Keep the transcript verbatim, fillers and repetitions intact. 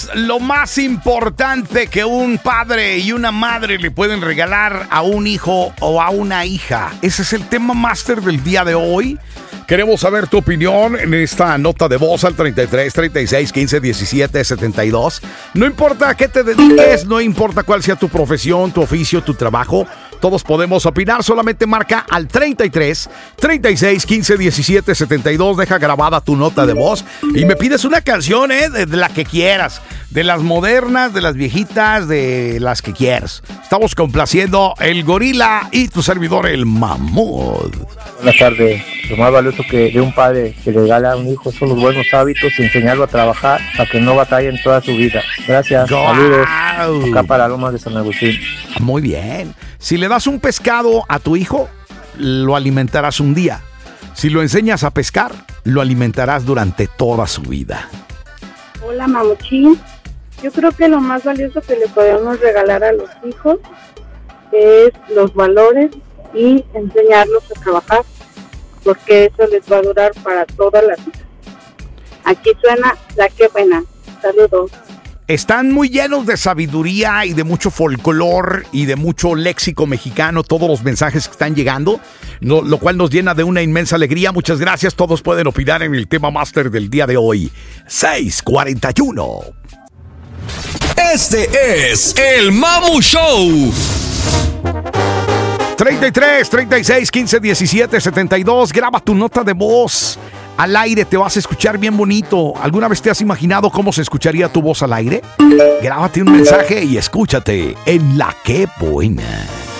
Lo más importante que un padre y una madre le pueden regalar a un hijo o a una hija. Ese es el tema máster del día de hoy. Queremos saber tu opinión en esta nota de voz al treinta y tres, treinta y seis, quince, diecisiete, setenta y dos. No importa a qué te dediques, no importa cuál sea tu profesión, tu oficio, tu trabajo. Todos podemos opinar, solamente marca al treinta y tres, treinta y seis, quince, diecisiete, setenta y dos. Deja grabada tu nota de voz y me pides una canción, ¿eh? De, de la que quieras. De las modernas, de las viejitas, de las que quieras. Estamos complaciendo el gorila y tu servidor, el mamut. Buenas tardes. Lo más valioso que de un padre que le regala a un hijo son los buenos hábitos y enseñarlo a trabajar para que no batalle en toda su vida. Gracias. Go- Saludos. Acá para Lomas de San Agustín. Muy bien. Si le das un pescado a tu hijo, lo alimentarás un día. Si lo enseñas a pescar, lo alimentarás durante toda su vida. Hola, Mamuchín. Yo creo que lo más valioso que le podemos regalar a los hijos es los valores y enseñarlos a trabajar, porque eso les va a durar para toda la vida. Aquí suena La Que Buena. Saludos. Están muy llenos de sabiduría y de mucho folclor y de mucho léxico mexicano, todos los mensajes que están llegando, no, lo cual nos llena de una inmensa alegría. Muchas gracias, todos pueden opinar en el tema máster del día de hoy. seis cuarenta y uno. Este es el Mamu Show. treinta y tres, treinta y seis, quince, diecisiete, setenta y dos. Graba tu nota de voz. Al aire te vas a escuchar bien bonito. ¿Alguna vez te has imaginado cómo se escucharía tu voz al aire? Grábate un mensaje y escúchate en La Que Buena.